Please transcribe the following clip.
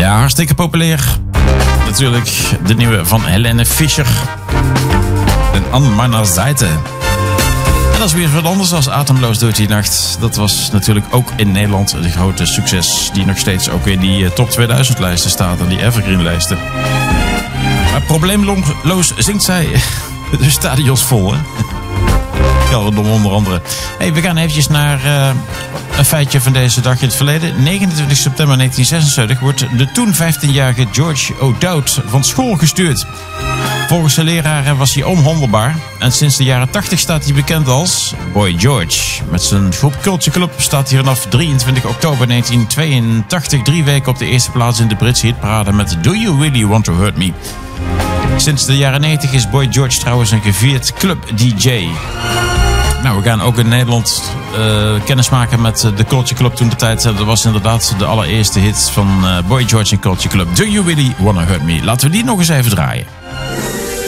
Ja, hartstikke populair. Natuurlijk de nieuwe van Helene Fischer. En An meiner Seite. En dat is weer wat anders als Atemloos door die nacht. Dat was natuurlijk ook in Nederland een grote succes. Die nog steeds ook in die top 2000 lijsten staat. En die Evergreen lijsten. Maar probleemloos zingt zij de stadions vol, hè? Gelderdoom onder andere. Hey, we gaan eventjes naar een feitje van deze dag in het verleden. 29 september 1976 wordt de toen 15-jarige George O'Dowd van school gestuurd. Volgens zijn leraren was hij onhandelbaar. En sinds de jaren 80 staat hij bekend als Boy George. Met zijn groep Culture Club staat hij vanaf 23 oktober 1982 3 weken op de eerste plaats in de Britse hitparade met Do You Really Want To Hurt Me. Sinds de jaren 90 is Boy George trouwens een gevierd club-dj. Nou, we gaan ook in Nederland kennis maken met de Culture Club toen de tijd. Dat was inderdaad de allereerste hit van Boy George en Culture Club. Do You Really Wanna Hurt Me? Laten we die nog eens even draaien.